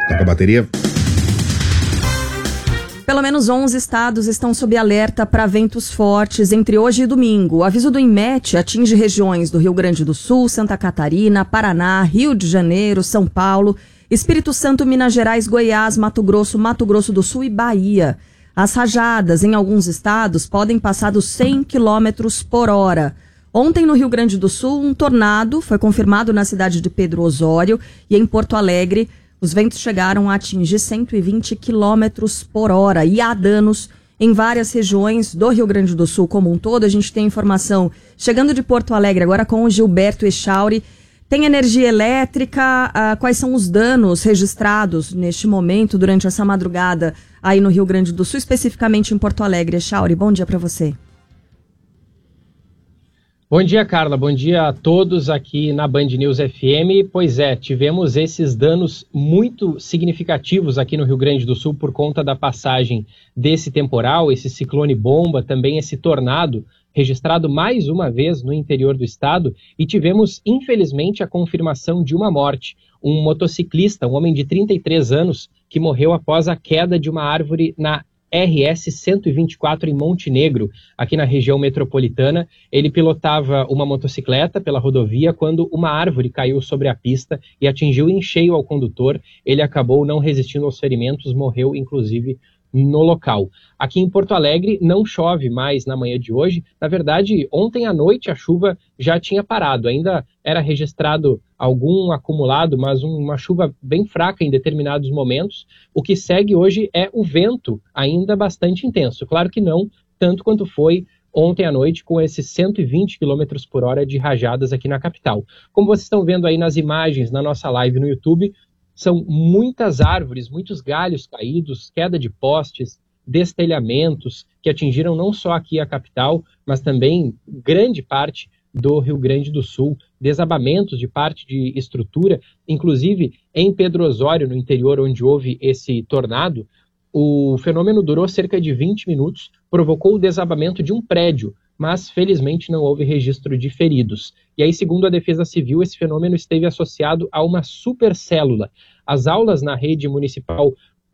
Tá com a bateria? Pelo menos 11 estados estão sob alerta para ventos fortes entre hoje e domingo. O aviso do INMET atinge regiões do Rio Grande do Sul, Santa Catarina, Paraná, Rio de Janeiro, São Paulo, Espírito Santo, Minas Gerais, Goiás, Mato Grosso do Sul e Bahia. As rajadas em alguns estados podem passar dos 100 km por hora. Ontem, no Rio Grande do Sul, um tornado foi confirmado na cidade de Pedro Osório e em Porto Alegre. Os ventos chegaram a atingir 120 km por hora e há danos em várias regiões do Rio Grande do Sul como um todo. A gente tem informação chegando de Porto Alegre agora com o Gilberto Echauri. Tem energia elétrica? Quais são os danos registrados neste momento, durante essa madrugada aí no Rio Grande do Sul, especificamente em Porto Alegre? Echauri, bom dia para você. Bom dia, Carla. Bom dia a todos aqui na Band News FM. Pois é, tivemos esses danos muito significativos aqui no Rio Grande do Sul por conta da passagem desse temporal, esse ciclone bomba, também esse tornado registrado mais uma vez no interior do estado, e tivemos, infelizmente, a confirmação de uma morte. Um motociclista, um homem de 33 anos, que morreu após a queda de uma árvore na RS 124 em Montenegro, aqui na região metropolitana. Ele pilotava uma motocicleta pela rodovia quando uma árvore caiu sobre a pista e atingiu em cheio ao condutor. Ele acabou não resistindo aos ferimentos, morreu inclusive no local. Aqui em Porto Alegre não chove mais na manhã de hoje. Na verdade, ontem à noite a chuva já tinha parado. Ainda era registrado algum acumulado, mas uma chuva bem fraca em determinados momentos. O que segue hoje é o vento ainda bastante intenso. Claro que não tanto quanto foi ontem à noite, com esses 120 km por hora de rajadas aqui na capital. Como vocês estão vendo aí nas imagens na nossa live no YouTube, são muitas árvores, muitos galhos caídos, queda de postes, destelhamentos que atingiram não só aqui a capital, mas também grande parte do Rio Grande do Sul, desabamentos de parte de estrutura, inclusive em Pedro Osório, no interior onde houve esse tornado. O fenômeno durou cerca de 20 minutos, provocou o desabamento de um prédio, mas felizmente não houve registro de feridos. E aí, segundo a Defesa Civil, esse fenômeno esteve associado a uma supercélula. As aulas na rede municipal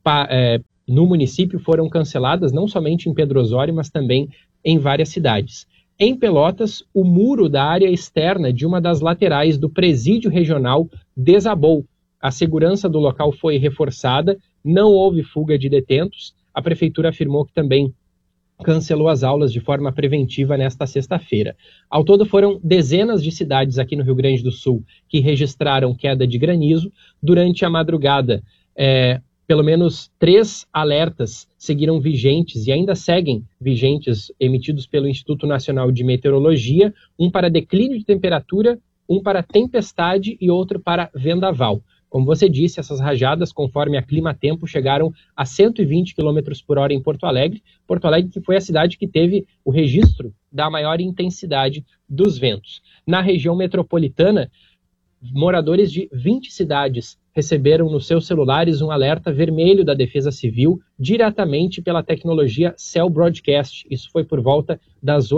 no município foram canceladas, não somente em Pedro Osório, mas também em várias cidades. Em Pelotas, o muro da área externa de uma das laterais do presídio regional desabou. A segurança do local foi reforçada, não houve fuga de detentos. A prefeitura afirmou que também cancelou as aulas de forma preventiva nesta sexta-feira. Ao todo, foram dezenas de cidades aqui no Rio Grande do Sul que registraram queda de granizo. Durante a madrugada, pelo menos 3 alertas seguiram vigentes e ainda seguem vigentes, emitidos pelo Instituto Nacional de Meteorologia, um para declínio de temperatura, um para tempestade e outro para vendaval. Como você disse, essas rajadas, conforme a Climatempo, chegaram a 120 km por hora em Porto Alegre. Porto Alegre, que foi a cidade que teve o registro da maior intensidade dos ventos. Na região metropolitana, moradores de 20 cidades receberam nos seus celulares um alerta vermelho da Defesa Civil diretamente pela tecnologia Cell Broadcast. Isso foi por volta das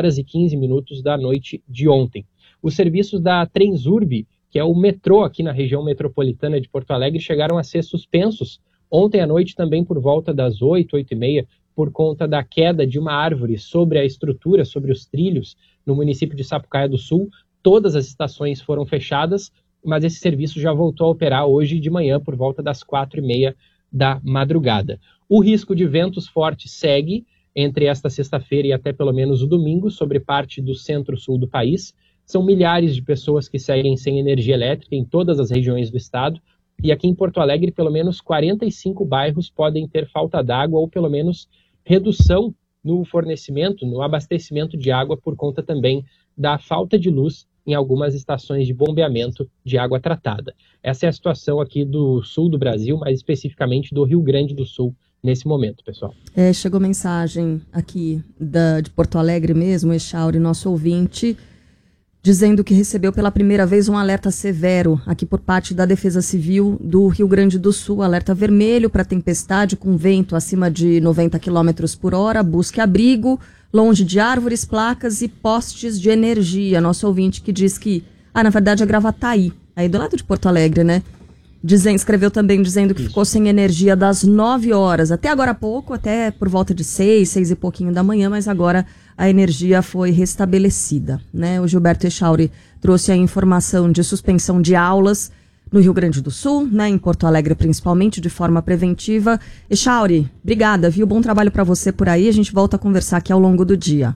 8h15 da noite de ontem. Os serviços da Transurb, que é o metrô aqui na região metropolitana de Porto Alegre, chegaram a ser suspensos ontem à noite também por volta das 8h30, por conta da queda de uma árvore sobre a estrutura, sobre os trilhos, no município de Sapucaia do Sul. Todas as estações foram fechadas, mas esse serviço já voltou a operar hoje de manhã por volta das 4h30 da madrugada. O risco de ventos fortes segue entre esta sexta-feira e até pelo menos o domingo sobre parte do centro-sul do país. São milhares de pessoas que seguem sem energia elétrica em todas as regiões do estado, e aqui em Porto Alegre pelo menos 45 bairros podem ter falta d'água ou pelo menos redução no fornecimento, no abastecimento de água por conta também da falta de luz em algumas estações de bombeamento de água tratada. Essa é a situação aqui do sul do Brasil, mais especificamente do Rio Grande do Sul, nesse momento, pessoal. Chegou mensagem aqui de Porto Alegre mesmo, Echauri, nosso ouvinte, dizendo que recebeu pela primeira vez um alerta severo aqui por parte da Defesa Civil do Rio Grande do Sul, alerta vermelho para tempestade com vento acima de 90 km por hora, busque abrigo, longe de árvores, placas e postes de energia. Nosso ouvinte que diz que, na verdade é Gravataí, aí do lado de Porto Alegre, né? Escreveu também dizendo que ficou sem energia das 9 horas até agora há pouco, até por volta de 6 e pouquinho da manhã, mas agora a energia foi restabelecida, né? O Gilberto Echauri trouxe a informação de suspensão de aulas no Rio Grande do Sul, né? Em Porto Alegre principalmente, de forma preventiva. Echauri, obrigada, viu? Bom trabalho para você por aí, a gente volta a conversar aqui ao longo do dia.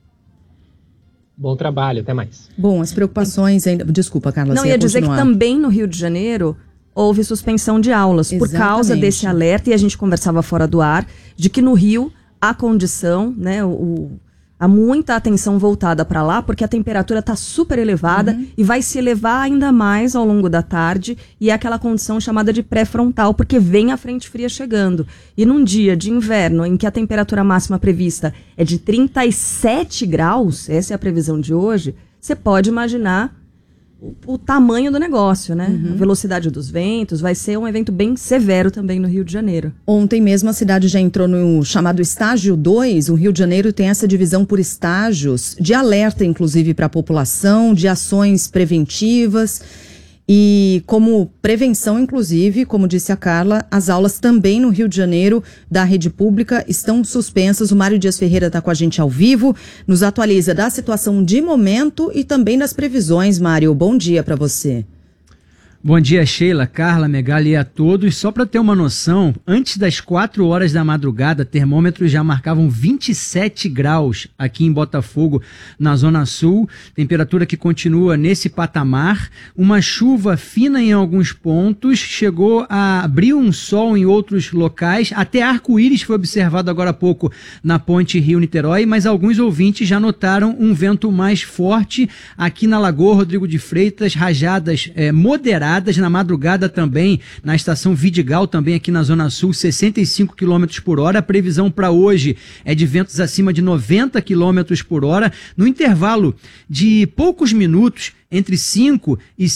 Bom trabalho, até mais. Bom, as preocupações ainda... Desculpa, Carla, não, ia dizer que também no Rio de Janeiro houve suspensão de aulas. Exatamente. Por causa desse alerta, e a gente conversava fora do ar, de que no Rio há condição, né, há muita atenção voltada para lá, porque a temperatura está super elevada e vai se elevar ainda mais ao longo da tarde, e é aquela condição chamada de pré-frontal, porque vem a frente fria chegando. E num dia de inverno, em que a temperatura máxima prevista é de 37 graus, essa é a previsão de hoje, você pode imaginar o tamanho do negócio, né? A velocidade dos ventos, vai ser um evento bem severo também no Rio de Janeiro. Ontem mesmo a cidade já entrou no chamado estágio 2, o Rio de Janeiro tem essa divisão por estágios, de alerta inclusive para a população, de ações preventivas e como prevenção inclusive, como disse a Carla, as aulas também no Rio de Janeiro da rede pública estão suspensas. O Mário Dias Ferreira está com a gente ao vivo, nos atualiza da situação de momento e também das previsões. Mário, bom dia para você. Bom dia, Sheila, Carla, Megali e a todos. Só para ter uma noção, antes das 4 horas da madrugada, termômetros já marcavam 27 graus aqui em Botafogo, na Zona Sul. Temperatura que continua nesse patamar. Uma chuva fina em alguns pontos, chegou a abrir um sol em outros locais. Até arco-íris foi observado agora há pouco na ponte Rio-Niterói, mas alguns ouvintes já notaram um vento mais forte aqui na Lagoa Rodrigo de Freitas, rajadas moderadas. Na madrugada também, na estação Vidigal, também aqui na Zona Sul, 65 km por hora. A previsão para hoje é de ventos acima de 90 km por hora. No intervalo de poucos minutos, entre 5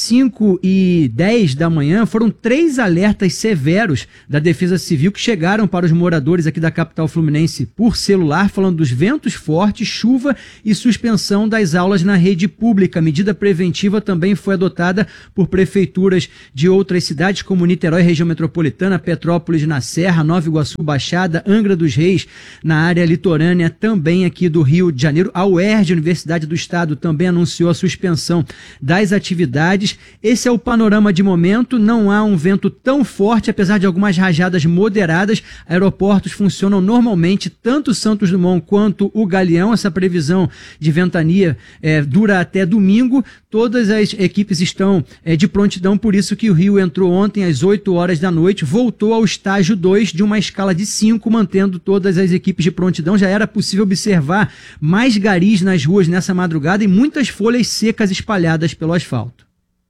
e 10 da manhã, foram 3 alertas severos da Defesa Civil que chegaram para os moradores aqui da capital fluminense por celular, falando dos ventos fortes, chuva e suspensão das aulas na rede pública. A medida preventiva também foi adotada por prefeituras de outras cidades, como Niterói, região metropolitana, Petrópolis na Serra, Nova Iguaçu, Baixada, Angra dos Reis, na área litorânea também aqui do Rio de Janeiro. A UERJ, Universidade do Estado, também anunciou a suspensão das atividades. Esse é o panorama de momento, não há um vento tão forte, apesar de algumas rajadas moderadas. Aeroportos funcionam normalmente, tanto Santos Dumont quanto o Galeão. Essa previsão de ventania dura até domingo. Todas as equipes estão de prontidão, por isso que o Rio entrou ontem às 8 horas da noite, voltou ao estágio 2 de uma escala de 5, mantendo todas as equipes de prontidão. Já era possível observar mais garis nas ruas nessa madrugada e muitas folhas secas espalhadas pelo asfalto.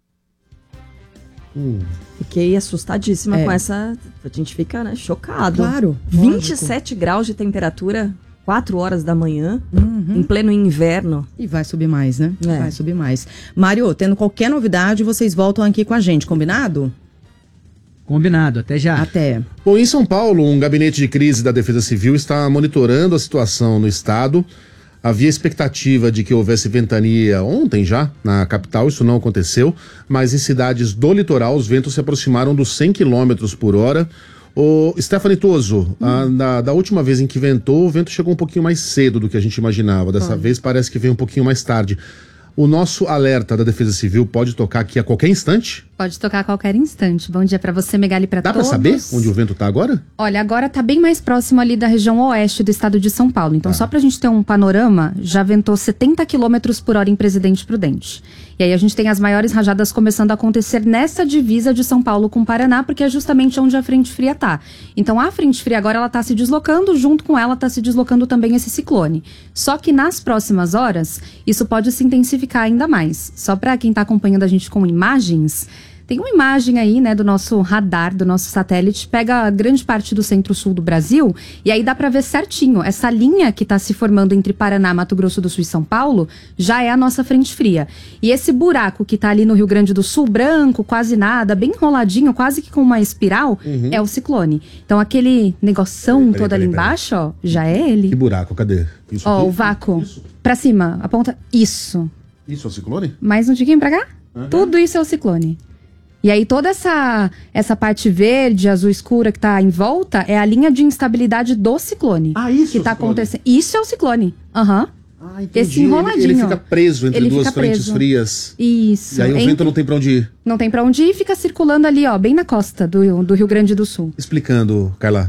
Fiquei assustadíssima com essa... A gente fica, né, chocado. Claro. 27 graus de temperatura, 4 horas da manhã, em pleno inverno. E vai subir mais, né? Vai subir mais. Mário, tendo qualquer novidade, vocês voltam aqui com a gente, combinado? Combinado, até já. Até. Bom, em São Paulo, um gabinete de crise da Defesa Civil está monitorando a situação no estado. Havia expectativa de que houvesse ventania ontem já na capital, isso não aconteceu, mas em cidades do litoral os ventos se aproximaram dos 100 km por hora. O Stephanie Toso, da última vez em que ventou, o vento chegou um pouquinho mais cedo do que a gente imaginava. Dessa vez parece que veio um pouquinho mais tarde. O nosso alerta da Defesa Civil pode tocar aqui a qualquer instante? Pode tocar a qualquer instante. Bom dia para você, Megali, para todos. Dá para saber onde o vento tá agora? Olha, agora tá bem mais próximo ali da região oeste do estado de São Paulo. Então, só pra gente ter um panorama, já ventou 70 km por hora em Presidente Prudente. E aí a gente tem as maiores rajadas começando a acontecer nessa divisa de São Paulo com o Paraná, porque é justamente onde a frente fria tá. Então a frente fria agora ela tá se deslocando, junto com ela tá se deslocando também esse ciclone. Só que nas próximas horas, isso pode se intensificar ainda mais. Só para quem tá acompanhando a gente com imagens, tem uma imagem aí, né, do nosso radar, do nosso satélite, pega grande parte do centro-sul do Brasil, e aí dá para ver certinho, essa linha que está se formando entre Paraná, Mato Grosso do Sul e São Paulo, já é a nossa frente fria. E esse buraco que está ali no Rio Grande do Sul, branco, quase nada, bem enroladinho, quase que com uma espiral, é o ciclone. Então aquele negoção todo ali embaixo, ó, já é ele. Que buraco, cadê? Isso ó, aqui? o vácuo. Para cima, aponta. Isso. Isso é o ciclone? Mais um tiquinho para cá? Tudo isso é o ciclone. E aí toda essa parte verde, azul escura que tá em volta é a linha de instabilidade do ciclone. Isso que tá acontecendo. Isso é o ciclone. Entendi. Esse enroladinho. Ele fica preso entre Ele duas fica frentes preso. frias. Isso. E aí o vento não tem pra onde ir. Não tem pra onde ir e fica circulando ali, ó, bem na costa do Rio Grande do Sul. Explicando, Carla,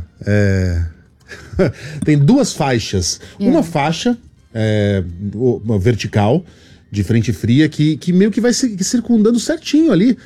tem duas faixas. Uma faixa uma vertical, de frente fria, que meio que vai circundando certinho ali.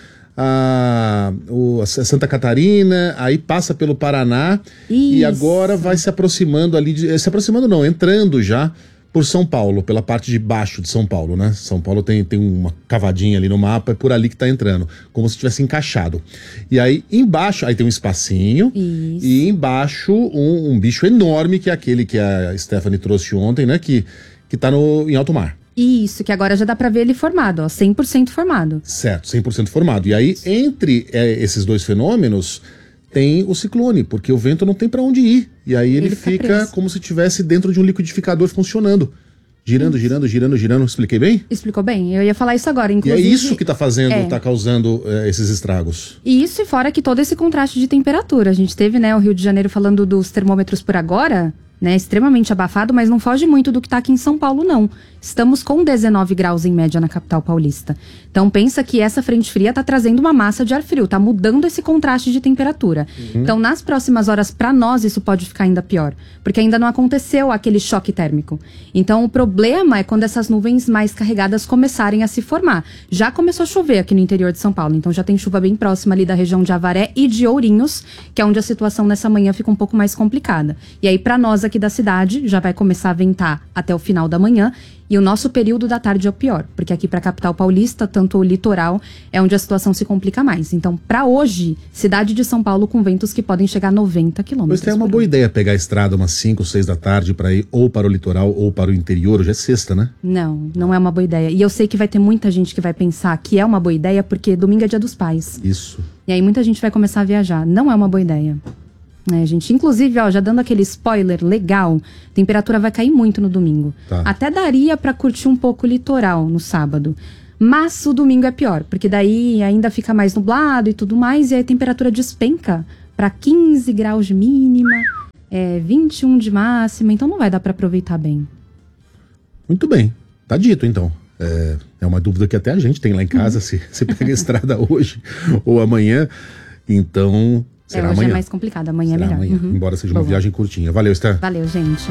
A Santa Catarina, aí passa pelo Paraná. E agora vai se aproximando ali, entrando já por São Paulo, pela parte de baixo de São Paulo, né? São Paulo tem uma cavadinha ali no mapa, é por ali que tá entrando, como se tivesse encaixado. E aí embaixo, aí tem um espacinho, e embaixo um bicho enorme, que é aquele que a Stephanie trouxe ontem, né? Que tá em alto mar. Isso, que agora já dá pra ver ele formado, ó, 100% formado. Certo, 100% formado. E aí, entre esses dois fenômenos, tem o ciclone, porque o vento não tem pra onde ir. E aí ele fica como se estivesse dentro de um liquidificador funcionando. Girando. Expliquei bem? Explicou bem. Eu ia falar isso agora, inclusive. E é isso que tá causando esses estragos. Isso, e fora que todo esse contraste de temperatura. A gente teve, né, o Rio de Janeiro falando dos termômetros por agora, né, extremamente abafado, mas não foge muito do que tá aqui em São Paulo, não. Estamos com 19 graus em média na capital paulista. Então pensa que essa frente fria tá trazendo uma massa de ar frio, tá mudando esse contraste de temperatura. Então nas próximas horas, para nós, isso pode ficar ainda pior, porque ainda não aconteceu aquele choque térmico. Então o problema é quando essas nuvens mais carregadas começarem a se formar. Já começou a chover aqui no interior de São Paulo, então já tem chuva bem próxima ali da região de Avaré e de Ourinhos, que é onde a situação nessa manhã fica um pouco mais complicada. E aí para nós aqui da cidade, já vai começar a ventar até o final da manhã, e o nosso período da tarde é o pior, porque aqui para a capital paulista, tanto o litoral, é onde a situação se complica mais. Então, para hoje, cidade de São Paulo com ventos que podem chegar a 90 km. Mas é uma boa ideia pegar a estrada umas 5, 6 da tarde para ir ou para o litoral ou para o interior. Hoje é sexta, né? Não é uma boa ideia. E eu sei que vai ter muita gente que vai pensar que é uma boa ideia porque domingo é dia dos pais. Isso. E aí muita gente vai começar a viajar. Não é uma boa ideia. Gente, inclusive, ó, já dando aquele spoiler legal, a temperatura vai cair muito no domingo. Tá. Até daria pra curtir um pouco o litoral no sábado. Mas o domingo é pior, porque daí ainda fica mais nublado e tudo mais, e aí a temperatura despenca pra 15 graus de mínima, 21 de máxima, então não vai dar pra aproveitar bem. Muito bem, tá dito então. É uma dúvida que até a gente tem lá em casa, se pega a estrada hoje ou amanhã, então... Será hoje amanhã. É mais complicado, amanhã Será é melhor. Amanhã, embora seja uma viagem curtinha. Valeu, Esther. Valeu, gente.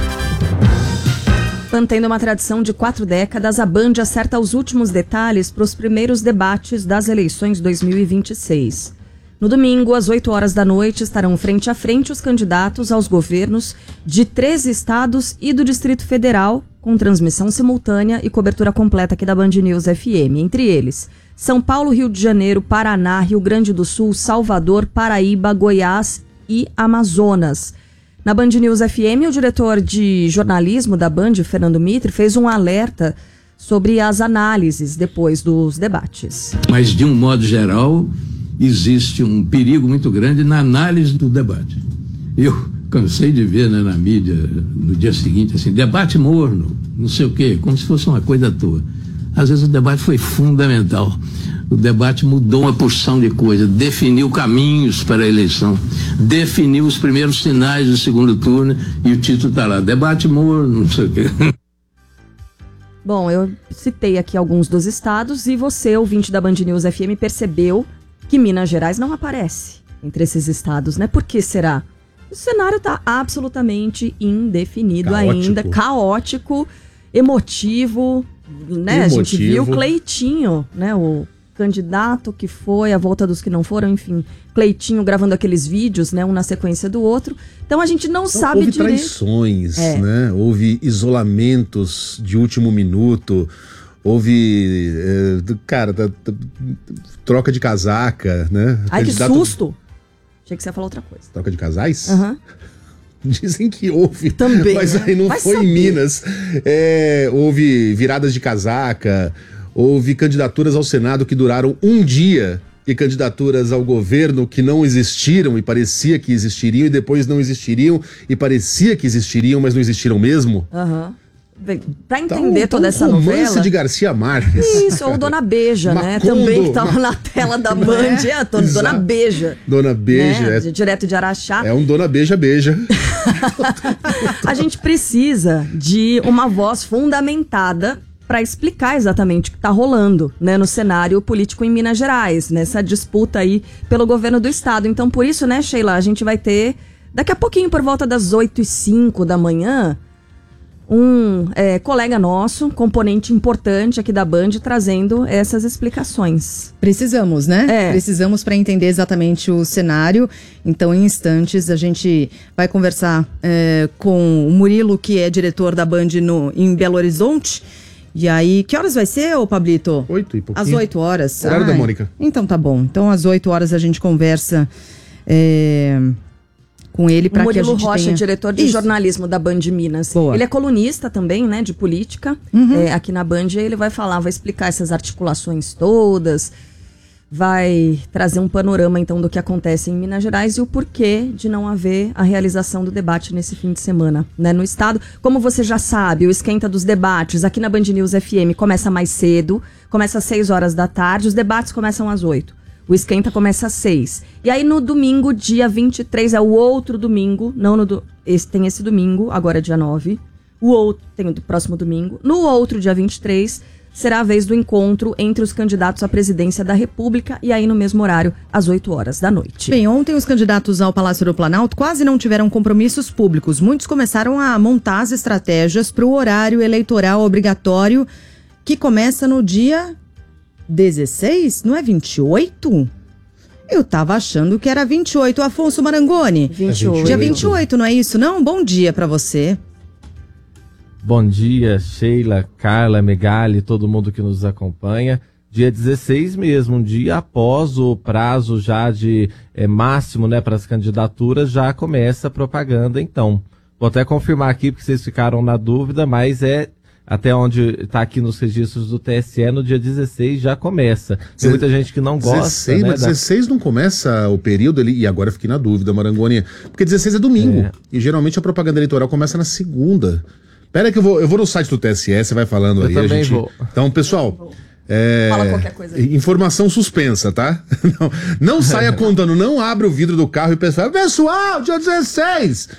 Mantendo uma tradição de 4 décadas, a Band acerta os últimos detalhes para os primeiros debates das eleições 2026. No domingo, às 8 horas da noite, estarão frente a frente os candidatos aos governos de 13 estados e do Distrito Federal, com transmissão simultânea e cobertura completa aqui da Band News FM. Entre eles, São Paulo, Rio de Janeiro, Paraná, Rio Grande do Sul, Salvador, Paraíba, Goiás e Amazonas. Na Band News FM, o diretor de jornalismo da Band, Fernando Mitre, fez um alerta sobre as análises depois dos debates. Mas, de um modo geral, existe um perigo muito grande na análise do debate. Eu cansei de ver, né, na mídia, no dia seguinte, assim, debate morno, não sei o quê, como se fosse uma coisa à toa. Às vezes o debate foi fundamental. O debate mudou uma porção de coisas, definiu caminhos para a eleição, definiu os primeiros sinais do segundo turno, e o título está lá, debate morno, não sei o quê. Bom, eu citei aqui alguns dos estados e você, ouvinte da Band News FM, percebeu que Minas Gerais não aparece entre esses estados, né? Por que será? O cenário está absolutamente indefinido ainda, caótico, emotivo, né? A gente viu Cleitinho, né? O candidato que foi, a volta dos que não foram, enfim, Cleitinho gravando aqueles vídeos, né? Um na sequência do outro. Então a gente não sabe houve direito. Traições, né? Houve isolamentos de último minuto. Houve, troca de casaca, né? Ai, que susto! Achei que você ia falar outra coisa. Troca de casais? Aham. Dizem que houve. Também, mas aí não foi em Minas. Houve viradas de casaca, houve candidaturas ao Senado que duraram um dia e candidaturas ao governo que não existiram e parecia que existiriam e depois não existiriam e parecia que existiriam, mas não existiram mesmo. Aham. Pra entender toda essa romance novela... de Garcia Marques. Isso, ou Dona Beija, né? Macondo, Também que tava na tela da Band. Dona Beija. Dona Beija. Né? Direto de Araxá. É um Dona Beija. A gente precisa de uma voz fundamentada para explicar exatamente o que está rolando, né, no cenário político em Minas Gerais, nessa disputa aí pelo governo do estado. Então, por isso, né, Sheila, a gente vai ter, daqui a pouquinho, por volta das 8h05 da manhã, um colega nosso, componente importante aqui da Band, trazendo essas explicações. Precisamos, né? Precisamos para entender exatamente o cenário. Então, em instantes, a gente vai conversar com o Murilo, que é diretor da Band em Belo Horizonte. E aí, que horas vai ser, ô Pablito? 8 e pouquinho. Às 8 horas. Horário da Mônica. Então tá bom. Então, às 8 horas a gente conversa com ele para que a gente Murilo Rocha, tenha... diretor de jornalismo da Band Minas. Boa. Ele é colunista também, né, de política, aqui na Band. Ele vai explicar essas articulações todas, vai trazer um panorama, então, do que acontece em Minas Gerais e o porquê de não haver a realização do debate nesse fim de semana, né, no estado. Como você já sabe, o esquenta dos debates aqui na Band News FM começa mais cedo, começa às 6 horas da tarde, os debates começam às 8. O esquenta começa às 6. E aí no domingo, dia 23, é o outro domingo, tem esse domingo, agora é dia 9, o outro tem o do próximo domingo. No outro, dia 23, será a vez do encontro entre os candidatos à presidência da República e aí no mesmo horário, às 8 horas da noite. Bem, ontem os candidatos ao Palácio do Planalto quase não tiveram compromissos públicos. Muitos começaram a montar as estratégias para o horário eleitoral obrigatório que começa no dia 16? Não é 28? Eu tava achando que era 28. Afonso Marangoni. 28. Dia 28, não é isso, não? Bom dia para você. Bom dia, Sheila, Carla, Megali, todo mundo que nos acompanha. Dia 16 mesmo, um dia após o prazo já de máximo, né, para as candidaturas, já começa a propaganda, então. Vou até confirmar aqui, porque vocês ficaram na dúvida, mas até onde está aqui nos registros do TSE, no dia 16 já começa. Tem muita gente que não gosta. 16, né, mas 16 não começa o período ali, e agora eu fiquei na dúvida, Marangoni, porque 16 é domingo, e geralmente a propaganda eleitoral começa na segunda. Pera que eu vou no site do TSE, você vai falando aí. Eu também vou. Então, pessoal... Fala qualquer coisa aí. Informação suspensa, tá? Não saia contando, não abra o vidro do carro e pessoal, dia 16!